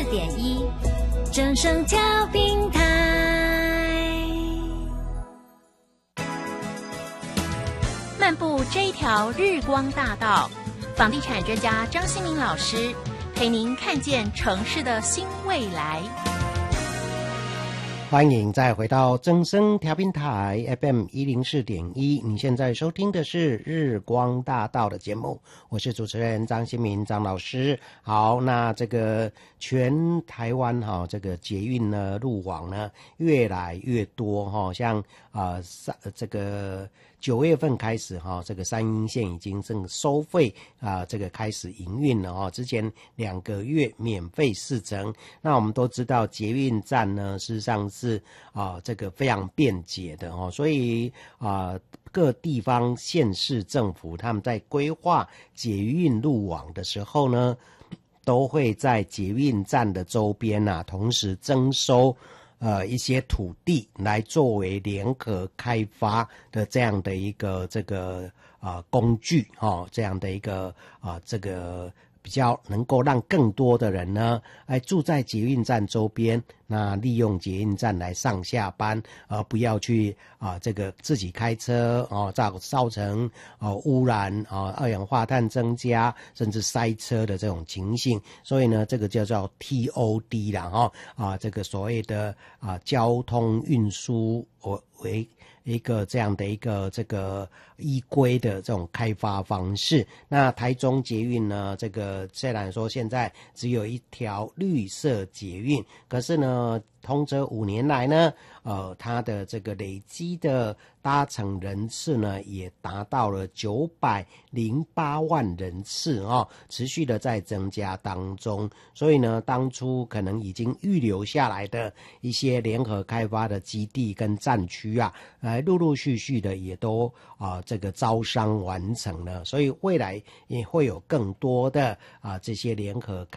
104.1正声调频台。漫步这一条日光大道，房地产专家张新民老师陪您看见城市的新未来。 欢迎再回到正声调频台 FM 104.1，你现在收听的是日光大道的节目，我是主持人张新民张老师。好，那这个全台湾这个捷运呢路网呢越来越多像这个9月份开始这个三鶯线已经正收费这个开始营运了之前2个月免费试乘。那我们都知道捷运站呢事实上是这个非常便捷的所以各地方县市政府他们在规划捷运路网的时候呢，都会在捷运站的周边同时征收一些土地来作为联合开发的这样的一个这个工具这样的一个这个比较能够让更多的人呢来住在捷运站周边，那利用捷运站来上下班，不要去这个自己开车造成污染二氧化碳增加甚至塞车的这种情形。所以呢这个叫做 TOD 啦这个所谓的交通运输为一个这样的一个这个依规的这种开发方式。那台中捷运呢，这个虽然说现在只有一条绿色捷运，可是呢通车5年来呢它的这个累积的搭乘人次呢也达到了908万人次持续的在增加当中。所以呢当初可能已经预留下来的一些联合开发的基地跟战区陆陆续续的也都这个招商完成了，所以未来也会有更多的这些联合